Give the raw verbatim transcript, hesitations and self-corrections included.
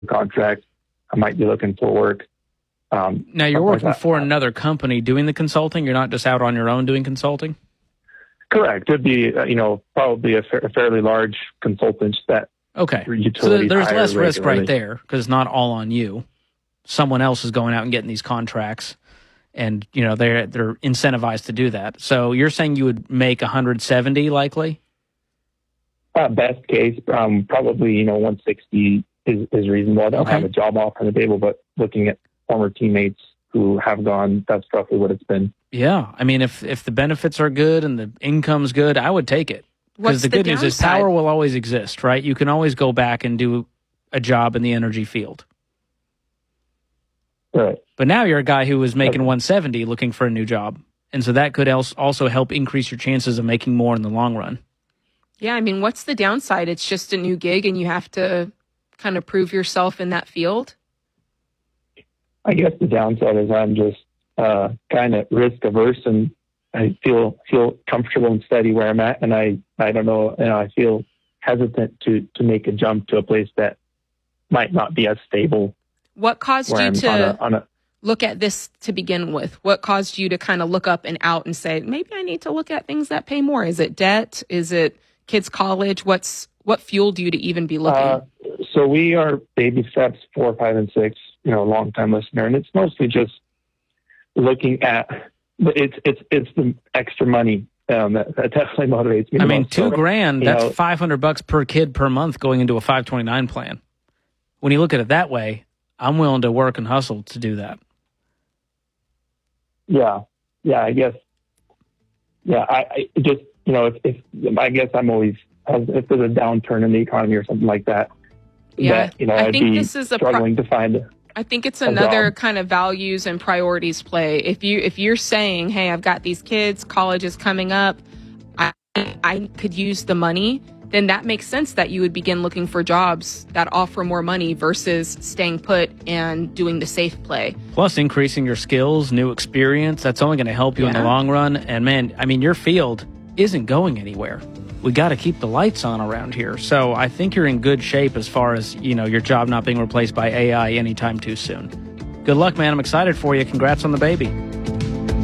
contract. I might be looking for work. Um, now, you're working like for another company doing the consulting? You're not just out on your own doing consulting? Correct. It'd be, uh, you know, probably a, fa- a fairly large consultant that okay. So there's less risk regularly. right there because it's not all on you. Someone else is going out and getting these contracts, and you know they're they're incentivized to do that. So you're saying you would make one hundred seventy likely? Uh, best case, um, probably you know one sixty is, is reasonable. I don't Okay. have a job offer on the table, but looking at former teammates who have gone, that's roughly what it's been. Yeah, I mean, if if the benefits are good and the income's good, I would take it. Because the, the good downside? news is power will always exist, right? You can always go back and do a job in the energy field. Right. But now you're a guy who is making one seventy looking for a new job. And so that could also help increase your chances of making more in the long run. Yeah, I mean, what's the downside? It's just a new gig and you have to kind of prove yourself in that field? I guess the downside is I'm just uh, kind of risk averse, and I feel feel comfortable and steady where I'm at, and I, I don't know, you know, I feel hesitant to, to make a jump to a place that might not be as stable. What caused you I'm to on a, on a, look at this to begin with? What caused you to kind of look up and out and say, maybe I need to look at things that pay more? Is it debt? Is it kids' college? What's what fueled you to even be looking? Uh, so we are baby steps four, five, and six. You know, long time listener, and it's mostly just looking at. But it's it's it's the extra money um, that, that definitely motivates me. I mean, most. two so, grand. That's know, five hundred bucks per kid per month going into a five twenty nine plan. When you look at it that way, I'm willing to work and hustle to do that. Yeah, yeah, I guess. Yeah, I, I just you know if, if I guess I'm always if there's a downturn in the economy or something like that. Yeah, that, you know, I I'd think be this is a struggling pro- to find. I think it's another kind of values and priorities play. If you if you're saying, "Hey, I've got these kids, college is coming up, I I could use the money," then that makes sense that you would begin looking for jobs that offer more money versus staying put and doing the safe play. Plus, increasing your skills, new experience. That's only going to help you yeah. in the long run. And man, I mean, your field isn't going anywhere. We got to keep the lights on around here. So I think you're in good shape as far as, you know, your job not being replaced by A I anytime too soon. Good luck, man. I'm excited for you. Congrats on the baby.